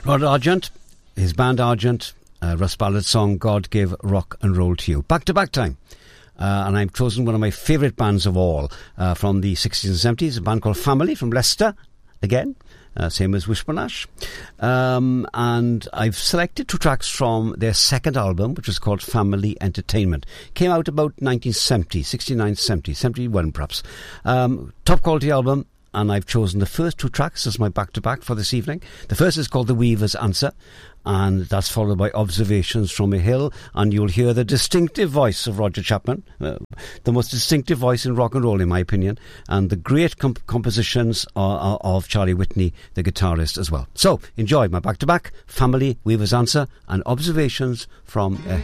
Rod Argent, his band Argent, Russ Ballard's song God Gave Rock and Roll to You. Back-to-back time. And I've chosen one of my favourite bands of all from the 60s and 70s, a band called Family from Leicester, again, same as Wishbone Ash. And I've selected 2 tracks from their second album, which was called Family Entertainment. Came out about 1970, 69, 70, 71 perhaps. Top quality album. And I've chosen the first 2 tracks as my back-to-back for this evening. The first is called The Weaver's Answer, and that's followed by Observations from a Hill, and you'll hear the distinctive voice of Roger Chapman, the most distinctive voice in rock and roll, in my opinion, and the great compositions of Charlie Whitney, the guitarist, as well. So, enjoy my back-to-back, Family, Weaver's Answer, and Observations from a Hill.